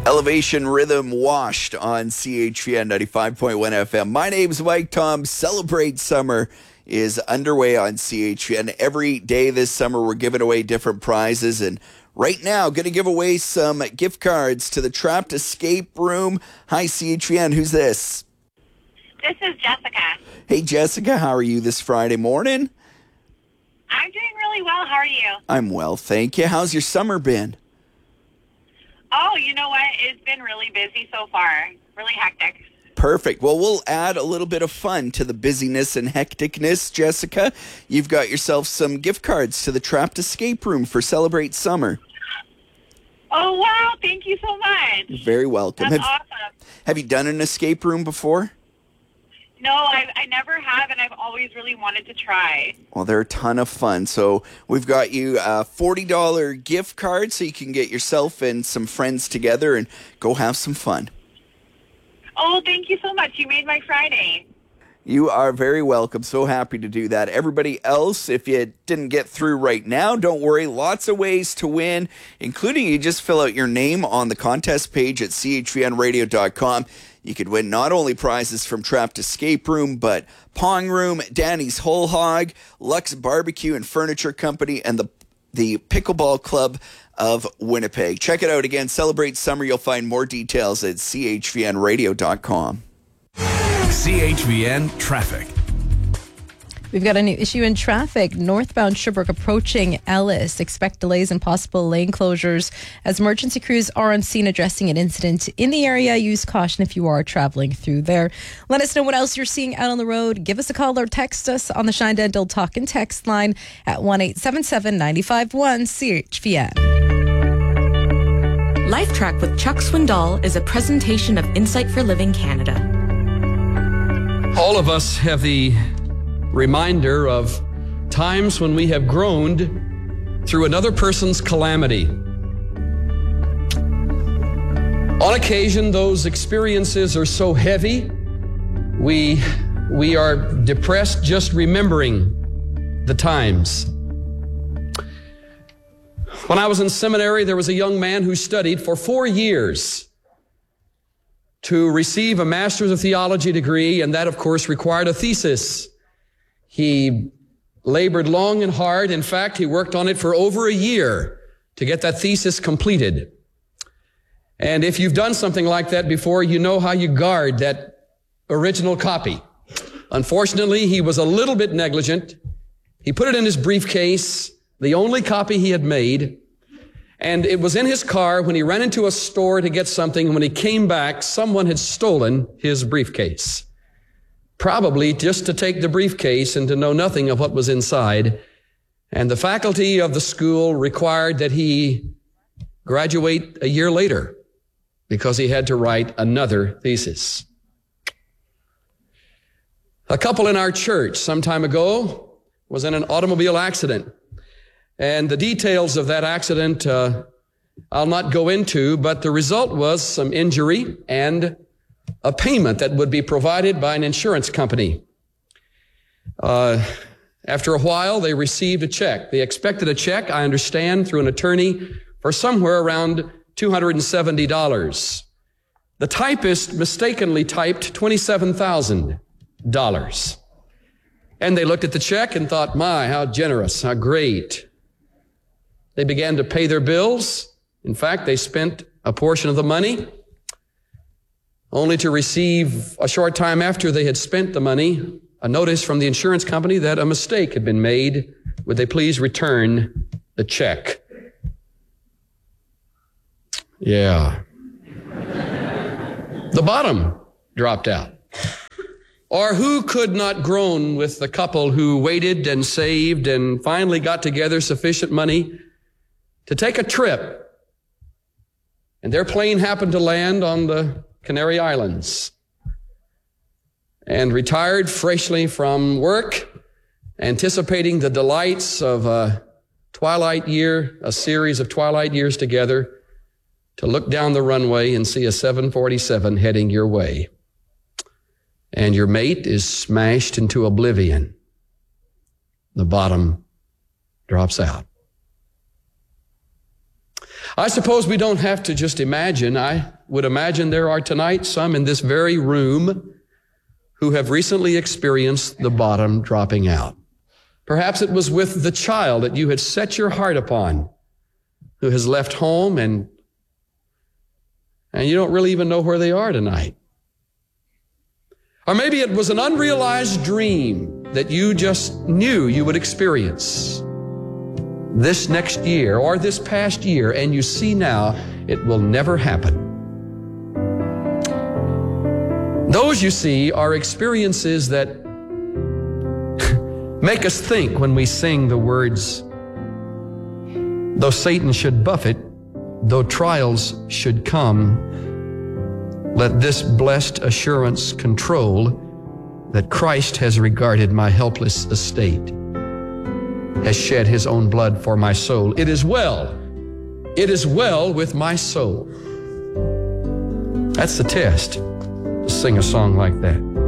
Elevation Rhythm Washed on CHVN 95.1 FM. My name's Mike Tom. Celebrate Summer is underway on CHVN. Every day this summer, we're giving away different prizes. And right now, going to give away some gift cards to the Trapped Escape Room. Hi, CHVN. Who's this? This is Jessica. Hey, Jessica. How are you this Friday morning? I'm doing really well. How are you? I'm well, thank you. How's your summer been? Oh, you know what? It's been really busy so far. Really hectic. Perfect. Well, we'll add a little bit of fun to the busyness and hecticness, Jessica. You've got yourself some gift cards to the Trapped Escape Room for Celebrate Summer. Oh, wow. Thank you so much. You're very welcome. That's awesome. Have you done an escape room before? No, I never have, and I've always really wanted to try. Well, they're a ton of fun. So we've got you a $40 gift card so you can get yourself and some friends together and go have some fun. Oh, thank you so much. You made my Friday. You are very welcome. So happy to do that. Everybody else, if you didn't get through right now, don't worry. Lots of ways to win, including you just fill out your name on the contest page at chvnradio.com. You could win not only prizes from Trapped Escape Room, but Pong Room, Danny's Whole Hog, Lux Barbecue and Furniture Company, and the Pickleball Club of Winnipeg. Check it out again. Celebrate Summer. You'll find more details at chvnradio.com. CHVN Traffic. We've got a new issue in traffic. Northbound Sherbrooke approaching Ellis. Expect delays and possible lane closures as emergency crews are on scene addressing an incident in the area. Use caution if you are traveling through there. Let us know what else you're seeing out on the road. Give us a call or text us on the Shine Dental Talk and Text line at 1-877-951 CHVN. Life Track with Chuck Swindoll is a presentation of Insight for Living Canada. All of us have the reminder of times when we have groaned through another person's calamity. On occasion, those experiences are so heavy, we are depressed just remembering the times. When I was in seminary, there was a young man who studied for 4 years to receive a Master's of Theology degree, and that, of course, required a thesis. He labored long and hard. In fact, he worked on it for over a year to get that thesis completed. And if you've done something like that before, you know how you guard that original copy. Unfortunately, he was a little bit negligent. He put it in his briefcase, the only copy he had made, and it was in his car when he ran into a store to get something. And when he came back, someone had stolen his briefcase. Probably just to take the briefcase and to know nothing of what was inside. And the faculty of the school required that he graduate a year later because he had to write another thesis. A couple in our church some time ago was in an automobile accident. And the details of that accident I'll not go into, but the result was some injury and a payment that would be provided by an insurance company. After a while, they received a check. They expected a check, I understand, through an attorney for somewhere around $270. The typist mistakenly typed $27,000. And they looked at the check and thought, my, how generous, how great. They began to pay their bills. In fact, they spent a portion of the money, only to receive a short time after they had spent the money, a notice from the insurance company that a mistake had been made. Would they please return the check? Yeah. The bottom dropped out. Or who could not groan with the couple who waited and saved and finally got together sufficient money to take a trip, and their plane happened to land on the Canary Islands, and retired freshly from work, anticipating the delights of a twilight year, a series of twilight years together, to look down the runway and see a 747 heading your way. And your mate is smashed into oblivion. The bottom drops out. I suppose we don't have to just imagine. I would imagine there are tonight some in this very room who have recently experienced the bottom dropping out. Perhaps it was with the child that you had set your heart upon, who has left home and you don't really even know where they are tonight. Or maybe it was an unrealized dream that you just knew you would experience this next year or this past year, and you see now it will never happen. Those, you see, are experiences that make us think when we sing the words, though Satan should buffet, though trials should come, let this blessed assurance control that Christ has regarded my helpless estate, has shed his own blood for my soul. It is well with my soul. That's the test, to sing a song like that.